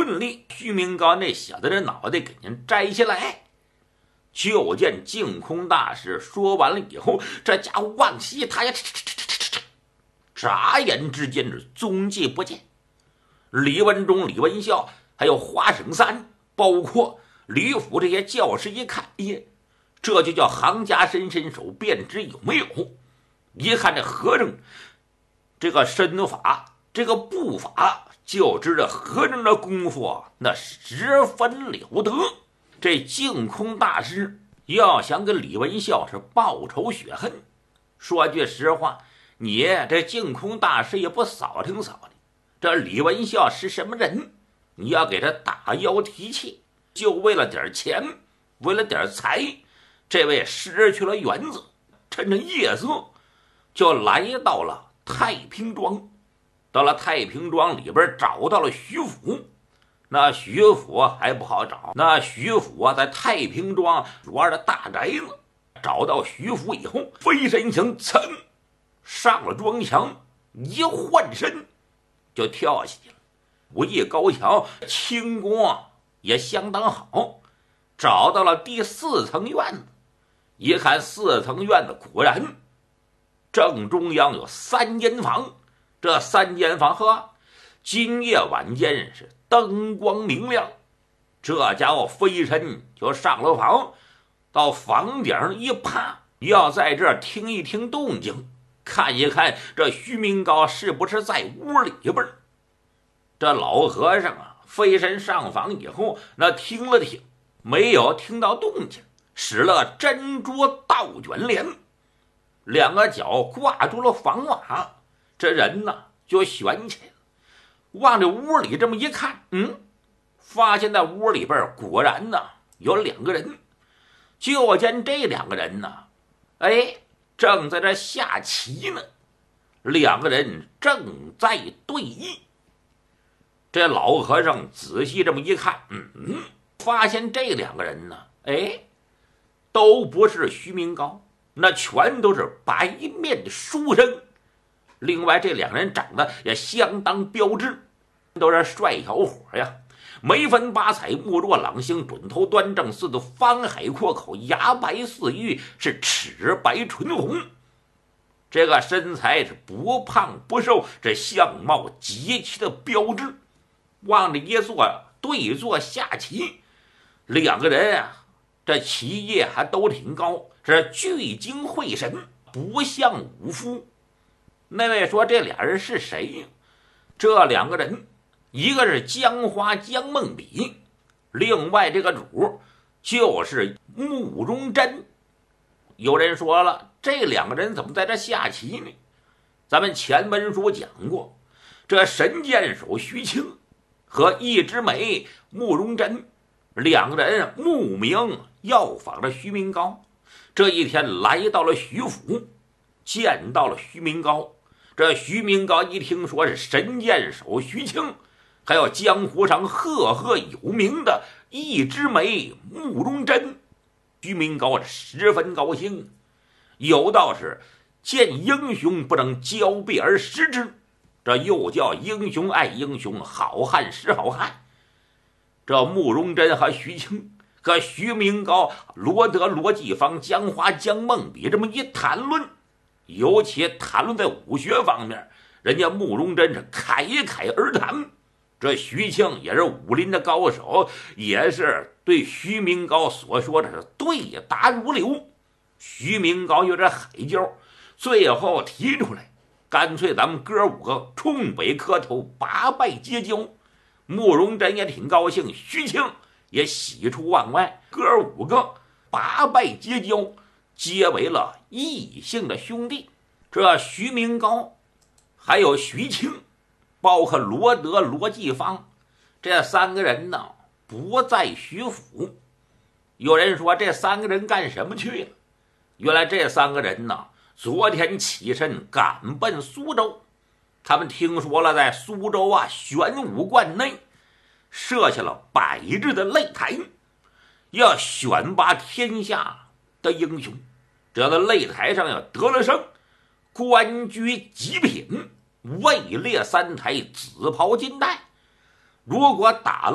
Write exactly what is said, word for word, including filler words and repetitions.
顺利，徐明高那小子的脑袋给人摘下来。就见净空大师说完了以后，这家伙往西他呀，眨眼之间是踪迹不见。李文忠、李文孝还有花生三，包括吕府这些教师一看，耶，这就叫行家伸伸手便知有没有。一看这和尚这个身法，这个步法，就知道和尚的功夫那十分了得。这净空大师要想跟李文孝是报仇雪恨，说句实话，你这净空大师也不扫听扫听，这李文孝是什么人？你要给他打腰提气，就为了点钱，为了点财，这位失去了原则，趁着夜色就来到了太平庄。到了太平庄里边，找到了徐府。那徐府还不好找，那徐府啊，在太平庄主二的大宅子。找到徐府以后，飞身行噌上了庄墙，一换身就跳下去了。武艺高强，轻功也相当好。找到了第四层院子，一看四层院子，果然正中央有三间房。这三间房呵，今夜晚间是灯光明亮。这家伙飞身就上了房，到房顶上一趴，要在这儿听一听动静，看一看这徐明高是不是在屋里边。这老和尚啊，飞身上房以后，那听了听，没有听到动静，使了珍珠倒卷帘，两个脚挂住了房瓦，这人呢就悬起来了。往这屋里这么一看，嗯，发现在屋里边果然呢有两个人。就见这两个人呢，哎，正在这下棋呢。两个人正在对弈。这老和尚仔细这么一看，嗯，发现这两个人呢，哎，都不是徐明高，那全都是白面的书生。另外这两人长得也相当标致，都是帅小伙呀，眉分八彩，目若朗星，准头端正，似的方海阔口，牙白似玉，是齿白唇红。这个身材是不胖不瘦，这相貌极其的标致。往这一坐对坐下棋，两个人啊，这棋艺还都挺高，是聚精会神，不像武夫。那位说这俩人是谁？这两个人，一个是江花江梦比，另外这个主就是慕容真。有人说了，这两个人怎么在这下棋呢？咱们前文书讲过，这神箭手徐青和一枝梅慕容真两个人慕名要访着徐明高。这一天来到了徐府，见到了徐明高。这徐明高一听说是神箭手徐青，还有江湖上赫赫有名的一枝梅慕容真，徐明高十分高兴。有道是见英雄不能交臂而失之，这又叫英雄爱英雄，好汉识好汉。这慕容真和徐青和徐明高、罗德、罗继芳、江花、江梦比这么一谈论，尤其谈论在武学方面，人家慕容真是侃侃而谈。这徐庆也是武林的高手，也是对徐明高所说的是对答如流。徐明高有点海椒，最后提出来，干脆咱们哥五个冲北磕头，八拜结交。慕容真也挺高兴，徐庆也喜出望外，哥五个八拜结交，结为了异姓的兄弟。这徐明高还有徐庆，包括罗德、罗继芳，这三个人呢不在徐府。有人说这三个人干什么去了？原来这三个人呢，昨天起身赶奔苏州。他们听说了，在苏州啊玄武观内设下了百日的擂台，要选拔天下的英雄。只要在擂台上要得了胜，官居极品，位列三台，紫袍金带。如果打了